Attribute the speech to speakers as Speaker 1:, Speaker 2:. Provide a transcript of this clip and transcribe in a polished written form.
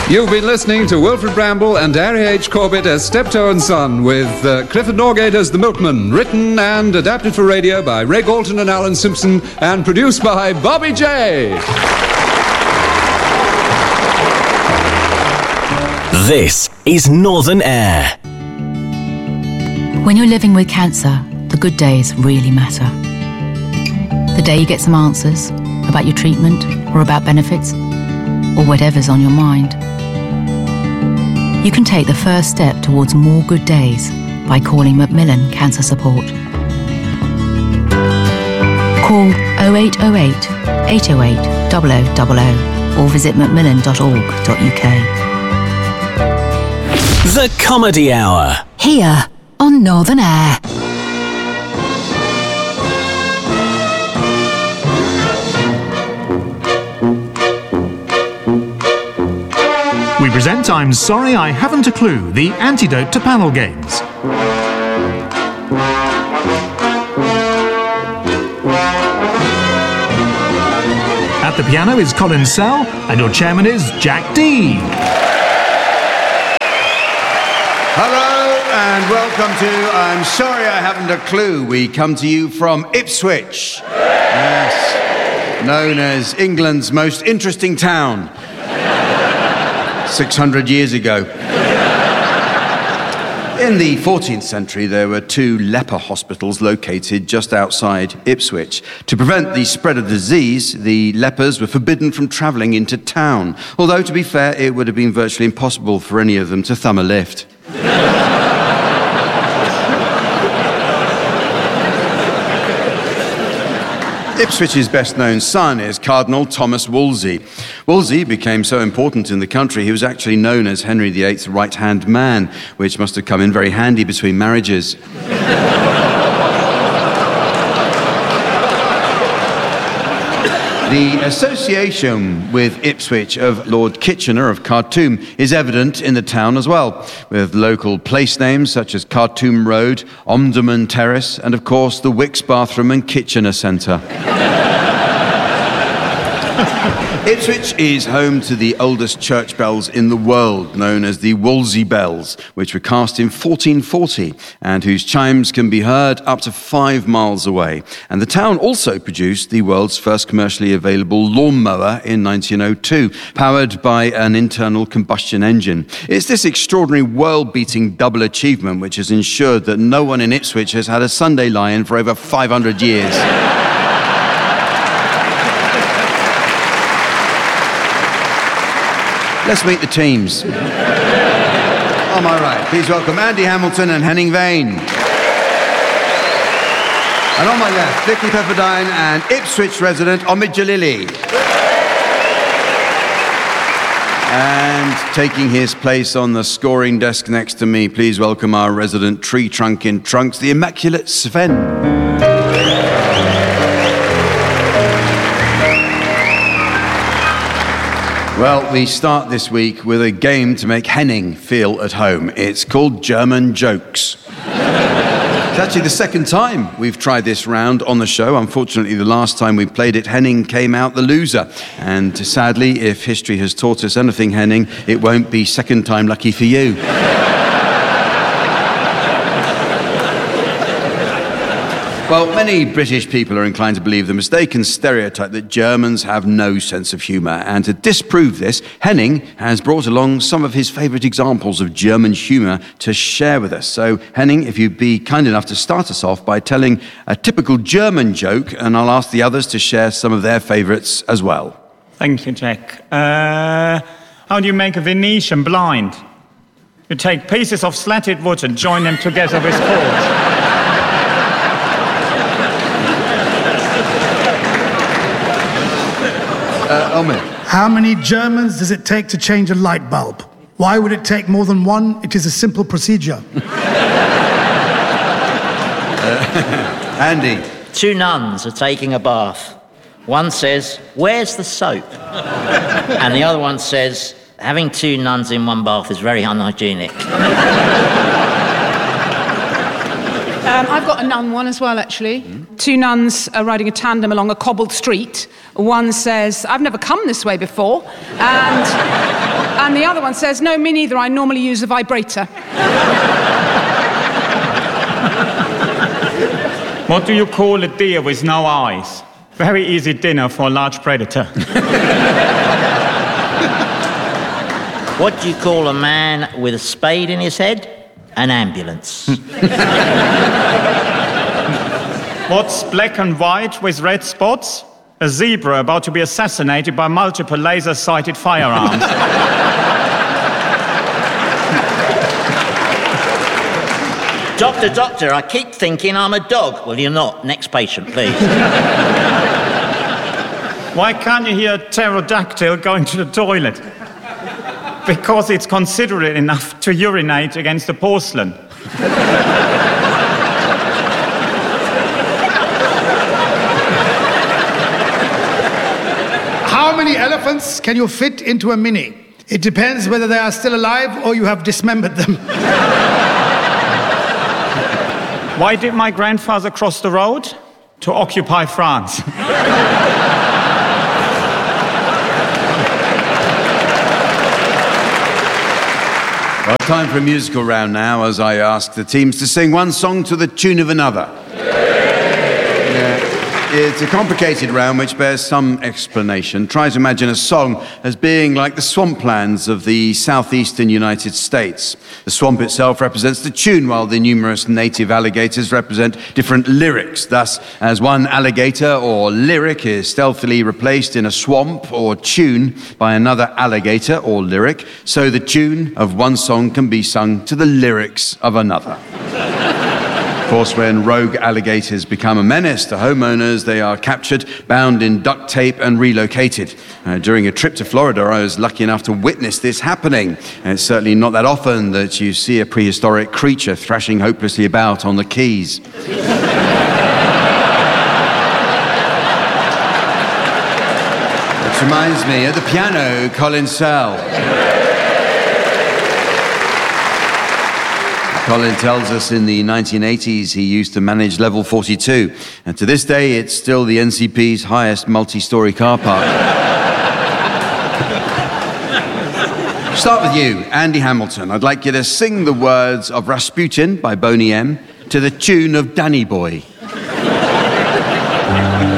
Speaker 1: You've been listening to Wilfred Bramble and Harry H. Corbett as Steptoe and Son with Clifford Norgate as the Milkman, written and adapted for radio by Ray Galton and Alan Simpson and produced by Bobby J.
Speaker 2: This is Northern Air.
Speaker 3: When you're living with cancer, the good days really matter. The day you get some answers about your treatment or about benefits or whatever's on your mind. You can take the first step towards more good days by calling Macmillan Cancer Support. Call 0808 808 0000 or visit macmillan.org.uk.
Speaker 2: The Comedy Hour.
Speaker 3: Here on Northern Air.
Speaker 4: We present I'm Sorry I Haven't a Clue, the antidote to panel games. At the piano is Colin Sell, and your chairman is Jack D.
Speaker 5: Hello and welcome to I'm Sorry I Haven't a Clue. We come to you from Ipswich, yes, known as England's most interesting town. 600 years ago. In the 14th century, there were 2 leper hospitals located just outside Ipswich. To prevent the spread of disease, the lepers were forbidden from travelling into town. Although, to be fair, it would have been virtually impossible for any of them to thumb a lift. Ipswich's best-known son is Cardinal Thomas Wolsey. Wolsey became so important in the country, he was actually known as Henry VIII's right-hand man, which must have come in very handy between marriages. The association with Ipswich of Lord Kitchener of Khartoum is evident in the town as well, with local place names such as Khartoum Road, Omdurman Terrace, and of course the Wicks Bathroom and Kitchener Centre. Ipswich is home to the oldest church bells in the world, known as the Wolsey bells, which were cast in 1440 and whose chimes can be heard up to 5 miles away. And the town also produced the world's first commercially available lawnmower in 1902, powered by an internal combustion engine. It's this extraordinary world-beating double achievement which has ensured that no one in Ipswich has had a Sunday lie-in for over 500 years. Let's meet the teams. On my right, please welcome Andy Hamilton and Henning Vane. And on my left, Vicky Pepperdine and Ipswich resident Omid Jalili. And taking his place on the scoring desk next to me, please welcome our resident tree trunk in trunks, the immaculate Sven. Well, we start this week with a game to make Henning feel at home. It's called German Jokes. It's actually the second time we've tried this round on the show. Unfortunately, the last time we played it, Henning came out the loser. And sadly, if history has taught us anything, Henning, it won't be second time lucky for you. Well, many British people are inclined to believe the mistaken stereotype that Germans have no sense of humour. And to disprove this, Henning has brought along some of his favourite examples of German humour to share with us. So, Henning, if you'd be kind enough to start us off by telling a typical German joke, and I'll ask the others to share some of their favourites as well.
Speaker 6: Thank you, Jack. How do you make a Venetian blind? You take pieces of slatted wood and join them together with cords.
Speaker 7: How many Germans does it take to change a light bulb? Why would it take more than one? It is a simple procedure.
Speaker 5: Andy.
Speaker 8: 2 nuns are taking a bath. One says, "Where's the soap?" And the other one says, "Having 2 nuns in one bath is very unhygienic."
Speaker 9: I've got a nun one as well, actually. 2 nuns are riding a tandem along a cobbled street. One says, "I've never come this way before." And And the other one says, no, me neither, I normally use a vibrator.
Speaker 6: What do you call a deer with no eyes? Very easy dinner for a large predator.
Speaker 8: What do you call a man with a spade in his head? An ambulance.
Speaker 6: What's black and white with red spots? A zebra about to be assassinated by multiple laser-sighted firearms.
Speaker 8: Doctor, I keep thinking I'm a dog. Well, you're not. Next patient, please.
Speaker 6: Why can't you hear a pterodactyl going to the toilet? Because it's considerate enough to urinate against the porcelain.
Speaker 7: How many elephants can you fit into a Mini? It depends whether they are still alive or you have dismembered them.
Speaker 6: Why did my grandfather cross the road? To occupy France.
Speaker 5: Well, time for a musical round now, as I ask the teams to sing one song to the tune of another. It's a complicated round which bears some explanation. Try to imagine a song as being like the swamplands of the southeastern United States. The swamp itself represents the tune, while the numerous native alligators represent different lyrics. Thus, as one alligator or lyric is stealthily replaced in a swamp or tune by another alligator or lyric, so the tune of one song can be sung to the lyrics of another. Of course, when rogue alligators become a menace to homeowners, they are captured, bound in duct tape and relocated. During a trip to Florida, I was lucky enough to witness this happening. And it's certainly not that often that you see a prehistoric creature thrashing hopelessly about on the Keys. Which reminds me, at the piano, Colin Sell. Colin tells us in the 1980s he used to manage Level 42, and to this day it's still the NCP's highest multi-storey car park. Start with you, Andy Hamilton. I'd like you to sing the words of Rasputin by Boney M to the tune of Danny Boy.